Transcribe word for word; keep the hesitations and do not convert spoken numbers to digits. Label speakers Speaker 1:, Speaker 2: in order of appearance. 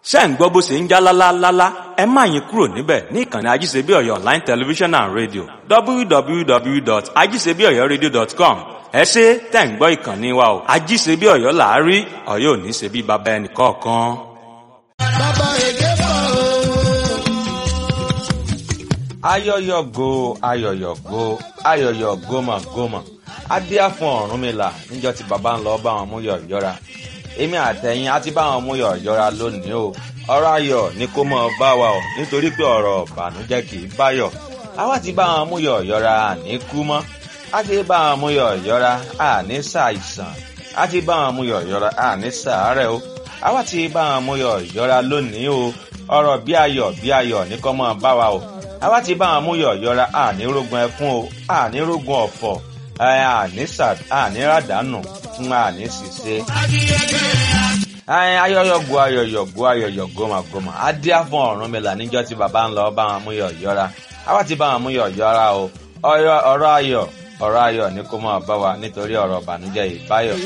Speaker 1: ṣé ń gbọ́ bó ṣe ń já lálálálá ẹ má yín kúrò níbẹ̀ ní ìkànnì ajíṣebíọ̀yọ̀ online television and radio w w w dot ajíṣebíọ̀yọ̀radio dot com ẹ ṣé tẹ̀ ń gbọ́ ìkànnì wa o ajíṣebíọ̀yọ̀ là á rí ọ̀yọ́ ò ní ṣe bí baba ẹnì kọ̀ọ̀kan.
Speaker 2: Bàbá èké bọ̀ o.
Speaker 3: ayọyọgo ayọyọgo ayọyọ gómàgómà adíá fún Ọ̀rúnmìlà níjọ́ tí bàbá ń lọ bá wọn mú yọ̀yọ́ra èmi àtẹ̀yìn á ti bá wọn mú yọ̀yọ́ra lónìí o ọ̀rọ̀ ayọ̀ ni kó mọ́ bá wa o nítorí pé ọ̀rọ̀ ìbànújẹ́ kì í báyọ̀ àwa ti bá wọn mú yọ̀yọ́ra àní kú mọ́ á ti bá wọn mú yọ̀yọ́ra àní ṣàìsàn á ti bá wọn mú yọ̀yọ́ra àní ṣàárẹ̀ o àwa ti bá wọn mú yọ̀yọ́ra lónìí o ọ̀rọ̀ bí ayọ̀ bí ayọ̀ ní kó mọ́ bá wa o àwa ti bá wọn mú yọ̀yọ́ra àní rógun ẹkún o àní rógun ọ̀fọ̀ àní ràdánù fún àní ṣìṣe. ayọyọgo ayọyọgo ayọyọgo màgòmà adíá fún Ọ̀rúnmìlà níjọ́ tí bàbá ń lọ bá wọn mú yọ̀yọ́ra àwa ti bá wọn mú yọ̀yọ́ra o ọ̀rọ̀ ayọ̀ ọ̀rọ̀ ayọ̀ ní kó máa bá wa nítorí ọ̀rọ̀ ìbànújẹ́ ìbáyọ̀.